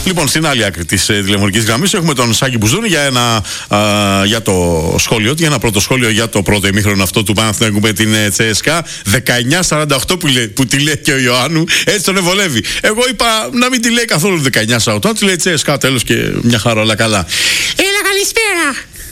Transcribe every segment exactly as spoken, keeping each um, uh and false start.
Λοιπόν, στην άλλη άκρη της ε, τηλεφωνικής γραμμής έχουμε τον Σάκη Μπουζούνη για, ένα, α, για το σχόλιο, για ένα πρώτο σχόλιο για το πρώτο ημίχρονο αυτό του Παναθηναϊκού με την ε, Τσέσκα. δεκαεννιά σαράντα οκτώ που, που τη λέει και ο Ιωάννου, έτσι τον ευολεύει. Εγώ είπα να μην τη λέει καθόλου δεκαεννιά σαράντα οκτώ, τη λέει Τσέσκα, τέλος και μια χαρά, όλα καλά. Έλα, καλησπέρα.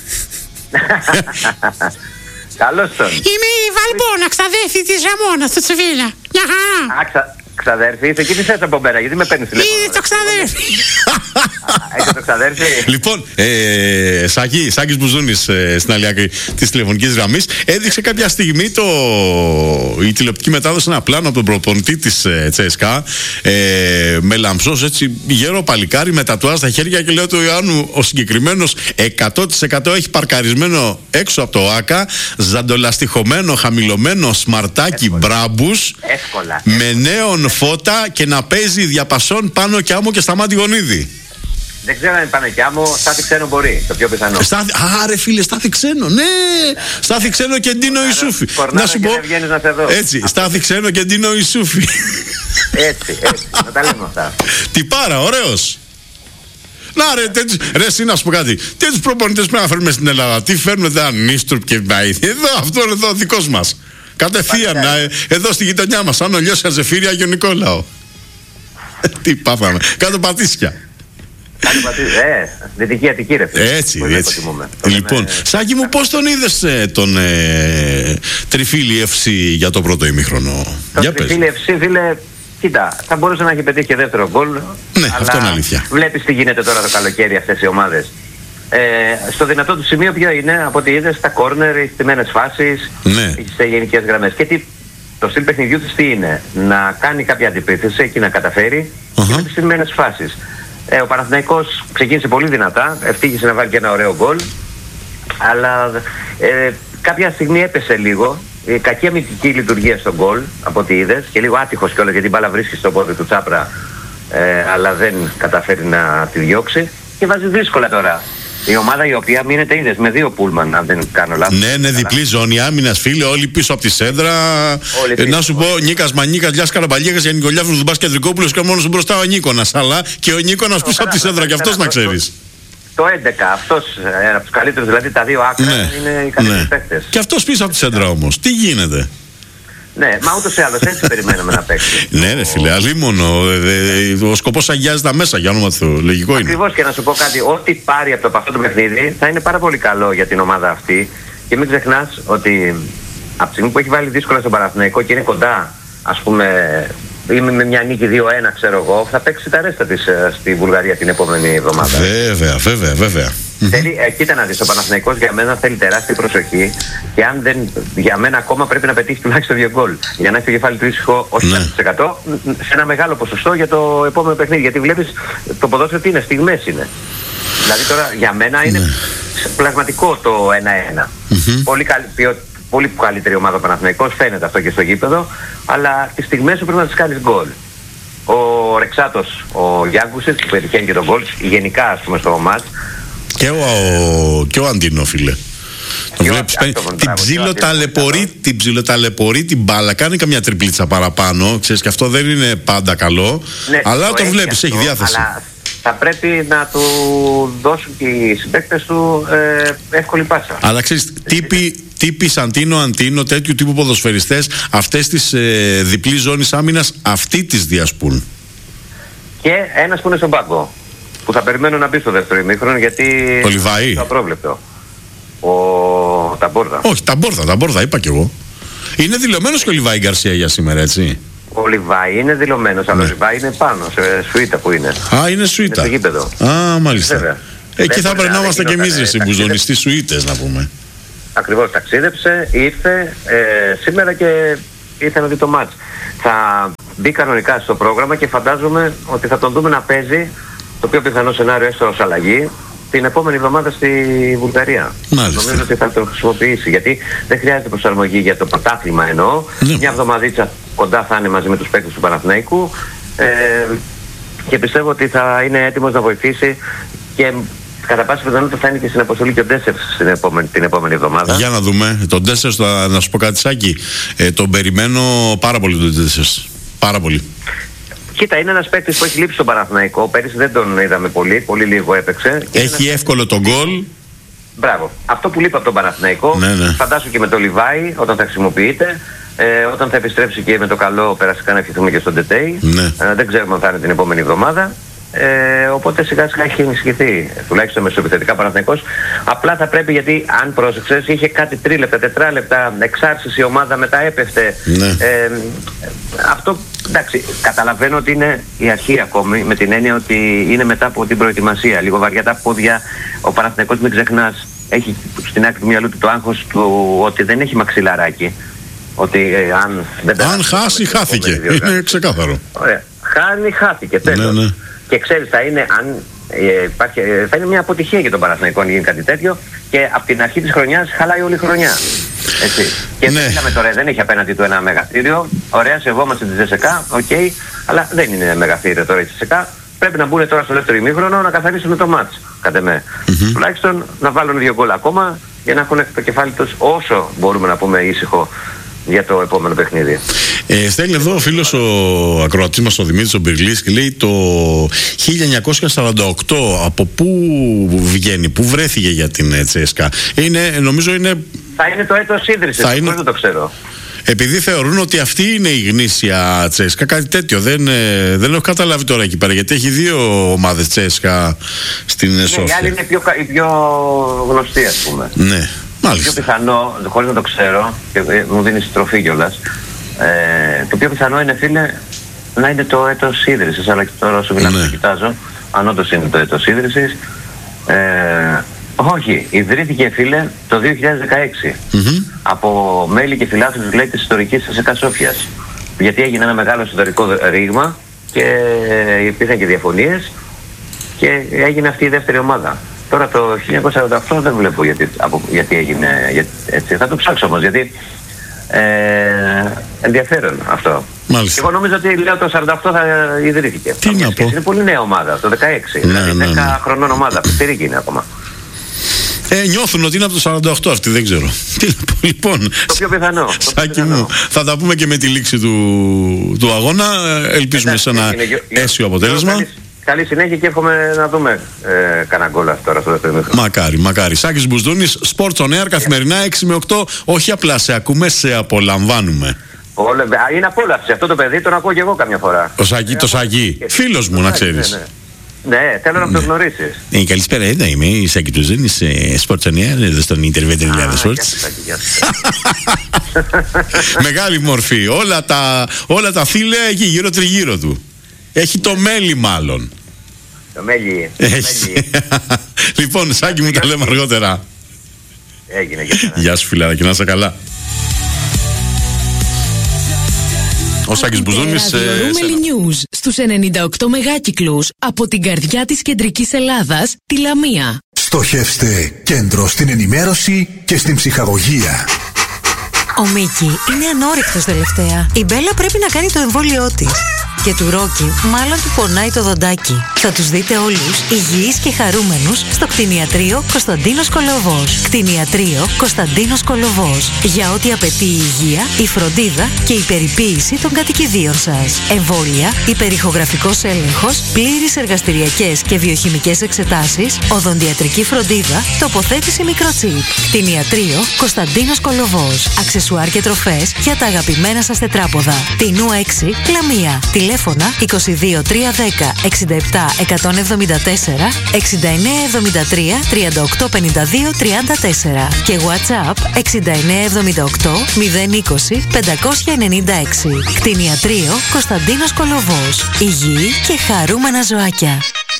Καλώς τον. Είμαι η Βαλμπόνα, ξαδέρφη της Ραμόνας, του Τσεβίλα. Μια χαρά. Α, ξα... Ξαδέρφη, είσαι εκεί τι θες από μένα, γιατί με παίρνεις τηλέφωνο. Είναι το ξαδέρφη. Έχετε το ξαδέρφη. Λοιπόν, ε, Σάκη, Σάκης Μπουζούνης ε, στην άλλη άκρη της τηλεφωνικής γραμμής έδειξε κάποια στιγμή το, η τηλεοπτική μετάδοση ένα πλάνο από τον προπονητή της ε, Τσέσκα ε, με λαμψός έτσι γέρο παλικάρι με τατουάζ στα χέρια και λέω του Ιωάννου ο συγκεκριμένος εκατό τοις εκατό έχει παρκαρισμένο έξω από το ΆΚΑ ζαντολαστιχωμένο, χαμηλωμένο σμαρτάκι μπράμπους Εύκολα. με νέον φώτα και να παίζει διαπασόν πάνω κι άμμο και Σταμάτη Γονίδη. Δεν ξέρω αν είναι πάνω κι άμμο, Στάθη Ξένο μπορεί, το πιο πιθανό. Στάθη, α, ρε φίλε, Στάθη Ξένο, ναι! Στάθη Ξένο και Ντίνο Ισούφι. Να σου πω. Να σε δω. Έτσι, Στάθη Ξένο και Ντίνο Ισούφι. Έτσι, έτσι, να τα λέμε αυτά. Τι πάρα, ωραίος. Να ρε, τέτοιους, ρε εσύ να σου πω κάτι. Τέτοιους προπονητές πρέπει να φέρουμε στην Ελλάδα. Τι φέρνουμε εδώ, Νίστρουπ και Βαΐθη. Εδώ, αυτό είναι εδώ δικός μας. Κατευθείαν, ε, εδώ στη γειτονιά μας, αν ο Λιώσια Ζεφύρη, Άγιο Νικόλαο. Τι πάθαμε, κάτω πατήσια. Κάτω πατήσια, ε, Δυτική Αττική ρε φίλε. Έτσι, έτσι. Λοιπόν, Σάκη μου, πώς τον είδες ε, τον ε, Τριφύλι εφ σι για το πρώτο ημίχρονο? Το Τριφύλι εφ σι, φίλε, κοίτα, θα μπορούσε να έχει πετύχει και δεύτερο γκολ. Ναι, αυτό είναι αλήθεια. Βλέπεις τι γίνεται τώρα το καλοκαίρι αυτές οι ομάδες. Ε, στο δυνατό του σημείο ποιο είναι, από ό,τι είδες, στα κόρνερ, οι στημένες φάσεις, ναι. σε γενικές γραμμές. Και τι, το στυλ παιχνιδιού της τι είναι, να κάνει κάποια αντιπίθεση, εκεί να καταφέρει uh-huh. και με τις στημένες φάσεις. Ε, ο Παναθηναϊκός ξεκίνησε πολύ δυνατά, ευτύχησε να βάλει και ένα ωραίο γκολ, αλλά ε, κάποια στιγμή έπεσε λίγο. Η κακή αμυντική λειτουργία στον γκολ, από ό,τι είδες, και λίγο άτυχος κιόλας γιατί η μπάλα βρίσκει στο πόδι του Τσάπρα, ε, αλλά δεν καταφέρει να τη διώξει και βάζει δύσκολα τώρα. Η ομάδα η οποία μείνεται είδες με δύο πούλμαν, αν δεν κάνω λάθος. Ναι, ναι, διπλή ζώνη άμυνας, φίλε, όλοι πίσω από τη σέντρα. Ε, να σου πω, Νίκας Μανίκας, Λιάς Καραμπαλιέγας, Γιαννικολιάφρου, Δουμπάς Κεντρικόπουλος και μόνος μπροστά ο Νίκονας. Αλλά και ο Νίκονας πίσω από τη σέντρα, και αυτός να ξέρεις. Το έντεκα, αυτός ένα από τους καλύτερους, δηλαδή τα δύο άκρα ναι, είναι οι καλύτεροι ναι. παίκτες. Και αυτός πίσω από τη σέντρα όμως. Τι γίνεται? Ναι, μα ούτως ή άλλως έτσι περιμέναμε να παίξει. Ναι, ρε φίλε, αλίμονο. Ο σκοπός αγιάζει τα μέσα, για όνομα του. Λογικό είναι. Ακριβώς, και να σου πω κάτι, ό,τι πάρει από το αυτό το παιχνίδι θα είναι πάρα πολύ καλό για την ομάδα αυτή. Και μην ξεχνάς ότι από τη στιγμή που έχει βάλει δύσκολα στον Παναθηναϊκό και είναι κοντά, ας πούμε, είμαι με μια νίκη δύο ένα, ξέρω εγώ, θα παίξει τα ρέστα της στη Βουλγαρία την επόμενη εβδομάδα. Βέβαια, βέβαια, βέβαια. Θέλει, ε, κοίτα να δεις, ο Παναθηναϊκός για μένα θέλει τεράστια προσοχή και αν δεν, για μένα ακόμα πρέπει να πετύχει τουλάχιστον δύο γκολ για να έχει το κεφάλι του ήσυχο, όχι ναι. εκατό τοις εκατό, σε ένα μεγάλο ποσοστό για το επόμενο παιχνίδι. Γιατί βλέπεις το ποδόσφαιρο τι είναι, στιγμές είναι. Δηλαδή τώρα για μένα είναι ναι. πλασματικό το ένα ένα. Mm-hmm. Πολύ, καλ, ποιο, πολύ καλύτερη ομάδα ο Παναθηναϊκός, φαίνεται αυτό και στο γήπεδο, αλλά τις στιγμές σου πρέπει να τις κάνεις γκολ. Ο Ρεξάτος, ο Γιάνκουσης που πετυχαίνει και τον γκολ, γενικά ας πούμε στο μάτς. Και ο, και ο Αντίνο, φίλε. Το βλέπεις, παίρνει, την ψιλοταλαιπωρεί, την ψιλοταλαιπωρεί την μπάλα, κάνει καμιά τριπλίτσα παραπάνω, ξέρεις, και αυτό δεν είναι πάντα καλό, ναι, αλλά το, το βλέπεις, αυτό, έχει διάθεση. Αλλά θα πρέπει να του δώσουν και οι συμπαίκτες του ε, εύκολη πάσα. Αλλά ξέρεις, τύποι, τύποι Σαντίνο, Αντίνο, τέτοιου τύπου ποδοσφαιριστές, αυτές τις ε, διπλής ζώνης άμυνας, αυτοί τις διασπούν. Και ένας που είναι στον πάγκο, που θα περιμένω να μπει στο δεύτερο ημίχρονο, γιατί ο Λιβαή. Το απρόβλεπτο. Ο Ταμπόρδα. Όχι, Ταμπόρδα, Ταμπόρδα είπα κι εγώ. Είναι δηλωμένος και ο Λιβαή Γκαρσία για σήμερα, έτσι. Ο Λιβαή είναι δηλωμένος, αλλά ναι. ο Λιβαή είναι πάνω, σε σουίτα που είναι. Α, είναι σουίτα. Είναι στο γήπεδο. Α, μάλιστα. Βέβαια. Εκεί θα περνάμαστε κι εμείς, ρε Μπουζούνη, στις σουίτες να πούμε. Ακριβώς, ταξίδεψε, ήρθε ε, σήμερα και ήρθε να δει το μάτς. Θα μπει κανονικά στο πρόγραμμα και φαντάζομαι ότι θα τον δούμε να παίζει, το πιο πιθανό σενάριο έστω ως αλλαγή, την επόμενη εβδομάδα στη Βουλγαρία. Μάλιστα. Νομίζω ότι θα το χρησιμοποιήσει, γιατί δεν χρειάζεται προσαρμογή για το πρωτάθλημα εννοώ. Ναι. Μια εβδομαδίτσα κοντά θα είναι μαζί με τους παίκτες του Παναθηναϊκού ε, και πιστεύω ότι θα είναι έτοιμος να βοηθήσει και κατά πάσα πιθανότητα θα είναι και στην αποστολή και ο Ντέσσερς την επόμενη, την επόμενη εβδομάδα. Για να δούμε. Τον Ντέσσερς, να σου πω κάτι, Σάκη, ε, τον περιμένω πάρα πολύ τον Ντέσσερς. Πάρα πολύ. Κοίτα, είναι ένας παίκτης που έχει λείψει στον Παναθηναϊκό. Πέρυσι δεν τον είδαμε πολύ, πολύ λίγο έπαιξε. Έχει ένας... εύκολο τον γκολ. Μπράβο. Αυτό που λείπει από τον Παναθηναϊκό, ναι, ναι. Φαντάσου και με το Λιβάι όταν θα χρησιμοποιείται. Ε, όταν θα επιστρέψει και με το καλό, περαστικά να ευχηθούμε και στον Τετέι. Ναι. Ε, δεν ξέρουμε αν θα είναι την επόμενη εβδομάδα. Ε, οπότε σιγά σιγά έχει ενισχυθεί, τουλάχιστον μεσοεπιθετικά Παναθηναϊκός. Απλά θα πρέπει, γιατί αν πρόσεξες, είχε κάτι τρίλεπτα, τετράλεπτα εξάρσεις η ομάδα, μετά έπεφτε. Ναι. Ε, αυτό, εντάξει, καταλαβαίνω ότι είναι η αρχή ακόμη, με την έννοια ότι είναι μετά από την προετοιμασία. Λίγο βαριά τα πόδια. Ο Παναθηναϊκός, μην ξεχνάς, έχει στην άκρη του μυαλού του το άγχος του ότι δεν έχει μαξιλαράκι. Ότι ε, αν δεν αν χάσει, χάθηκε. Είναι ξεκάθαρο. Ωραία. Χάνει, χάθηκε. Τέλος. Ναι, ναι. Και ξέρεις, θα είναι, αν, ε, υπάρχει, ε, θα είναι μια αποτυχία για τον Παναθηναϊκό αν γίνει κάτι τέτοιο, και από την αρχή της χρονιάς χαλάει όλη η χρονιά. Έτσι. Και ναι. Είδαμε τώρα, δεν έχει απέναντι του ένα μεγαθύριο. Ωραία, σεβόμαστε τη ΖΕΣΕΚΑ, οκ, okay, αλλά δεν είναι μεγαθύριο τώρα η ΖΕΣΕΚΑ. Πρέπει να μπουν τώρα στο δεύτερο ημίχρονο να καθαρίσουν το μάτς, κατά με. Mm-hmm. Τουλάχιστον να βάλουν δύο γκολ ακόμα για να έχουν το κεφάλι τους όσο μπορούμε να πούμε ήσυχο για το επόμενο παιχνίδι. Ε, στέλνει εδώ ο φίλος ο ακροατής μας ο Δημήτρης ο Μπυρλής και λέει το χίλια εννιακόσια σαράντα οκτώ από πού βγαίνει, πού βρέθηκε για την τσέσκα. Είναι, νομίζω είναι... Θα είναι το έτος ίδρυσης, είναι... δεν το ξέρω. Επειδή θεωρούν ότι αυτή είναι η γνήσια τσέσκα, κάτι τέτοιο. Δεν, ε, δεν έχω καταλάβει τώρα εκεί πέρα, γιατί έχει δύο ομάδες τσέσκα στην ναι, Σόφια. Η άλλη είναι πιο, η πιο γνωστή, ας πούμε. Ναι. Μάλιστα. Το πιο πιθανό, χωρίς να το ξέρω, και μου δίνει στροφή κιόλας, ε, το πιο πιθανό είναι, φίλε, να είναι το έτος ίδρυσης, αλλά και τώρα όσο μιλάμε ναι. Το κοιτάζω, αν όντως είναι το έτος ίδρυσης. Ε, όχι, ιδρύθηκε, φίλε, το δύο χιλιάδες δεκαέξι mm-hmm. από μέλη και φιλάθλους, λέει, της ιστορικής ΣΕΣΚΑ Σόφιας. Γιατί έγινε ένα μεγάλο ιστορικό ρήγμα και υπήρχαν και διαφωνίες και έγινε αυτή η δεύτερη ομάδα. Τώρα το χίλια εννιακόσια σαράντα οκτώ δεν βλέπω γιατί, από, γιατί έγινε γιατί, έτσι. Θα το ψάξω όμως, γιατί ε, ενδιαφέρον αυτό. Μάλιστα. Εγώ νομίζω ότι λέω το σαράντα οκτώ θα ιδρύθηκε. Τι να πω. Είναι πολύ νέα ομάδα, το δεκαέξι. Ναι, δηλαδή ναι, ναι. δέκα χρονών ομάδα, πιτσιρίκι είναι ακόμα. Ε, νιώθουν ότι είναι από το σαράντα οκτώ αυτοί, δεν ξέρω. Τι να πω, λοιπόν. Το πιο πιθανό. Σάκη μου, θα τα πούμε και με τη λήξη του, του αγώνα. Ελπίζουμε εντάξει, σε ένα αίσιο αποτέλεσμα. Καλή συνέχεια και εύχομαι να δούμε ε, κανένα γκολ τώρα στο δεύτερο μήχρονο. Μακάρι, μακάρι. Σάκης Μπουσδούνης, Sports on Air, καθημερινά έξι με οκτώ. Όχι απλά σε ακούμε, σε απολαμβάνουμε. Όλε, είναι απόλαυση. Αυτό το παιδί τον ακούω και εγώ καμιά φορά. Το Σάκη, το Σάκη. Φίλος μου, να ξέρεις. Ναι, ναι. ναι, θέλω να ναι. το γνωρίσεις. Ε, καλησπέρα, εδώ είμαι. Η Σάκη Μπουσδούνης, Sports on Air, εδώ στον Intervention Ελλάδα Sports. Μεγάλη μορφή. Όλα τα, όλα τα θύλια εκεί γύρω τριγύρω του. Έχει το μέλι μάλλον. Το μέλι. Έχει. Λοιπόν, Σάκη μου, τα λέμε αργότερα. Έγινε και καλά. Γεια σου φιλάρα, να είσαι καλά. Ο Σάκης Μπουζούνης. Ραδιορούμελη News στους ενενήντα οκτώ μεγάκυκλους από την καρδιά της κεντρικής Ελλάδας, τη Λαμία. Στοχεύστε κέντρο στην ενημέρωση και στην ψυχαγωγία. Ο Μίκη είναι ανόρεκτος τελευταία. Η Μπέλα πρέπει να κάνει το εμβόλιό της. Και του Ρόκι μάλλον του πονάει το δοντάκι. Θα τους δείτε όλους υγιείς και χαρούμενους στο κτηνιατρίο Κωνσταντίνος Κολοβός. Κτηνιατρίο Κωνσταντίνος Κολοβός. Για ό,τι απαιτεί η υγεία, η φροντίδα και η περιποίηση των κατοικιδίων σας. Εμβόλια, υπερηχογραφικός έλεγχος, πλήρεις εργαστηριακές και βιοχημικές εξετάσεις, οδοντιατρική φροντίδα, τοποθέτηση μικροτσίπ. Κτηνιατρίο Κωνσταντίνος Κολοβός. Αξεσουάρ και τροφές για τα αγαπημένα σας τετράποδα. Τινού έξι, Λαμία. Τηλέφωνα είκοσι δύο τριακόσια δέκα εξήντα επτά εκατόν εβδομήντα τέσσερα εξήντα εννέα εβδομήντα τρία τριάντα οκτώ πενήντα δύο τριάντα τέσσερα και WhatsApp εξήντα εννέα εβδομήντα οκτώ μηδέν είκοσι πεντακόσια ενενήντα έξι. Κτηνιατρίο Κωνσταντίνος Κολοβός. Υγιή και χαρούμενα ζωάκια.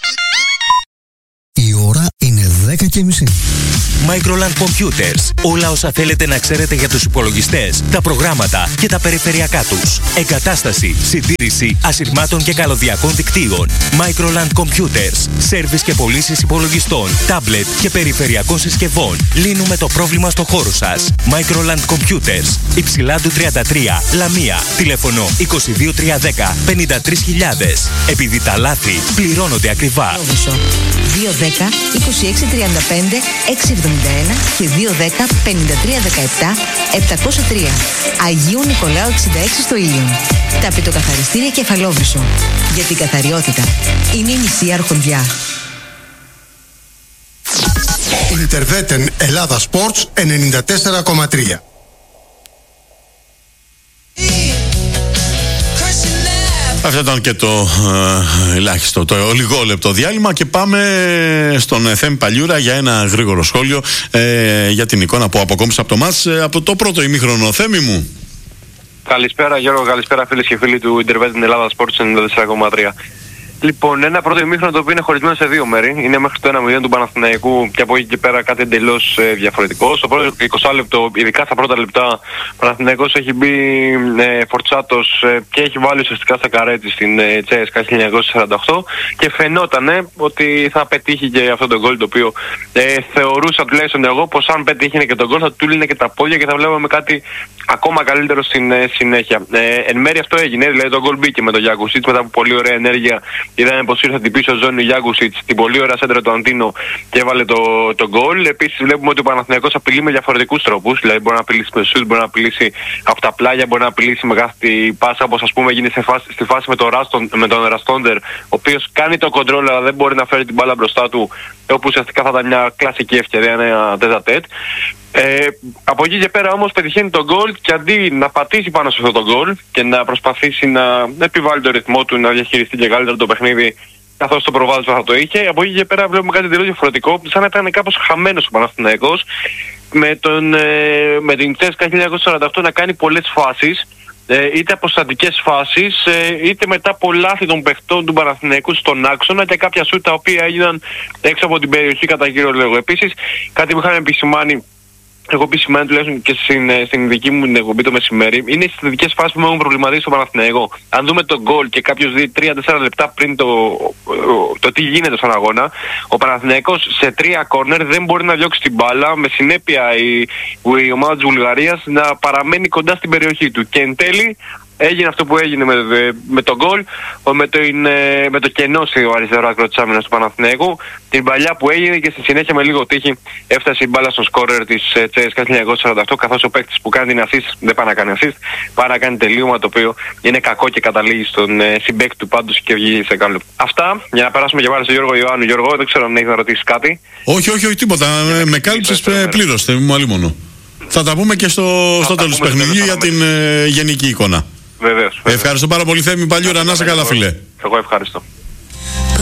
Η ώρα είναι δέκα και μισή. Microland Computers. Όλα όσα θέλετε να ξέρετε για τους υπολογιστές, τα προγράμματα και τα περιφερειακά τους. Εγκατάσταση, συντήρηση ασυρμάτων και καλωδιακών δικτύων. Microland Computers. Σέρβις και πωλήσεις υπολογιστών, τάμπλετ και περιφερειακών συσκευών. Λύνουμε το πρόβλημα στο χώρο σας. Microland Computers. Υψηλάντου τριάντα τρία, Λαμία. Τηλέφωνο είκοσι δύο τριακόσια δέκα πενήντα τρεις χιλιάδες. Επειδή τα λάθη πληρώνονται ακριβά. δύο ένα μηδέν είκοσι έξι τριάντα πέντε εξακόσια εβδομήντα ένα και δύο ένα μηδέν πενήντα τρία δεκαεπτά επτακόσια τρία. Αγίου Νικολάου εξήντα έξι στο Ήλιον. Τα πιτοκαθαριστήρια Κεφαλόβρυσο. Γιατί η καθαριότητα είναι η μισή αρχοντιά. Ιντερβέτεν Ελλάδα Sports ενενήντα τέσσερα κόμμα τρία. Αυτό ήταν και το ε, ελάχιστο, το λιγόλεπτο διάλειμμα και πάμε στον ε, Θέμη Παλιούρα για ένα γρήγορο σχόλιο ε, για την εικόνα που αποκόμισα από το μάτς ε, από το πρώτο ημίχρονο. Θέμη μου. Καλησπέρα Γιώργο, καλησπέρα φίλες και φίλοι του Ιντερβέτεν Ελλάδα Sports ενενήντα τέσσερα κόμμα τρία. Λοιπόν, ένα πρώτο ημίχρονο το οποίο είναι χωρισμένο σε δύο μέρη. Είναι μέχρι το ένα μηδέν του Παναθηναϊκού και από εκεί και πέρα κάτι εντελώς ε, διαφορετικό. Στο πρώτο είκοσι λεπτό, ειδικά στα πρώτα λεπτά, ο Παναθηναϊκός έχει μπει ε, φορτσάτος ε, και έχει βάλει ουσιαστικά στα καρέτη στην ε, Τσέσκα χίλια εννιακόσια σαράντα οκτώ και φαινόταν ε, ότι θα πετύχει και αυτό το γκολ το οποίο ε, θεωρούσα τουλάχιστον εγώ πως αν πετύχει και τον γκολ θα του λύνε και τα πόδια και θα βλέπαμε κάτι ακόμα καλύτερο στην ε, συνέχεια. Ε, εν μέρει αυτό έγινε, δηλαδή το γκολ μπήκε με τον Γιάκουσιτς μετά από πολύ ωραία ενέργεια. Είδαμε πως ήρθε την πίσω ζώνη ο Γιάκουσιτς, την πολύ ωραία σέντρα του Αντίνο και έβαλε το, το γκολ. Επίσης βλέπουμε ότι ο Παναθηναϊκός απειλεί με διαφορετικούς τρόπους. Δηλαδή μπορεί να απειλήσει με σουτ, μπορεί να απειλήσει από τα πλάγια, μπορεί να απειλήσει με κάθε πάσα όπως ας πούμε έγινε στη φάση, στη φάση με, το Ράστον, με τον Ραστόντερ, ο οποίος κάνει το κοντρόλ αλλά δεν μπορεί να φέρει την μπάλα μπροστά του, όπου ουσιαστικά θα ήταν μια κλασική ευκαιρία, ένα τεζατέτ. Ε, από εκεί και πέρα όμως πετυχαίνει τον γκολ και αντί να πατήσει πάνω σε αυτό το γκολ και να προσπαθήσει να επιβάλλει το ρυθμό του, να διαχειριστεί και καλύτερα το παιχνίδι καθώς το προβάδισμα θα το είχε, από εκεί και πέρα βλέπουμε κάτι τελείως διαφορετικό, σαν να ήταν κάπως χαμένος ο Παναθηναϊκός με, τον, ε, με την Τσέσκα χίλια εννιακόσια σαράντα οκτώ να κάνει πολλές φάσεις, ε, είτε από στατικές φάσεις ε, είτε μετά από λάθη των παιχτών του Παναθηναϊκού στον άξονα και κάποια σούτ τα οποία έγιναν έξω από την περιοχή κατά κύριο λόγο. Επίσης κάτι που είχαμε επισημάνει, έχω πει σημαίνει τουλάχιστον και στην, στην δική μου την εκπομπή το μεσημέρι, είναι στις θετικές φάσεις που με έχουν προβληματίσει στο Παναθηναϊκό. Αν δούμε τον γκολ και κάποιος δει τρία τέσσερα λεπτά πριν το, το τι γίνεται στον αγώνα, ο Παναθηναϊκός σε τρία κόρνερ δεν μπορεί να διώξει την μπάλα, με συνέπεια η, η ομάδα της Βουλγαρίας να παραμένει κοντά στην περιοχή του. Και εν τέλει έγινε αυτό που έγινε με, με τον γκολ, με το, με το κενό στο αριστερό άκρο της άμυνας του Παναθηναϊκού, την παλιά που έγινε και στη συνέχεια με λίγο τύχη έφτασε η μπάλα στο σκόρερ της Τσέσκα χίλια εννιακόσια σαράντα οκτώ, καθώς ο παίκτης που κάνει την assist δεν πάει να κάνει assist, πάει να κάνει τελείωμα το οποίο είναι κακό και καταλήγει στον ε, συμπαίκτη του πάντως και βγει σε καλό. Αυτά, για να περάσουμε και πάλι στον Γιώργο Ιωάννου. Γιώργο, δεν ξέρω αν έχεις να ρωτήσεις κάτι. Όχι, όχι, όχι τίποτα. Με, με κάλυψες πλήρως, μου αλλήμωνο. Θα τα πούμε και στο, στο τέλος του παιχνιδιού για την ε, γενική εικόνα. Βεβαίως. Ευχαριστώ πάρα πολύ, Θέμη Παλιούρα. Να είσαι καλά, φίλε. Εγώ ευχαριστώ.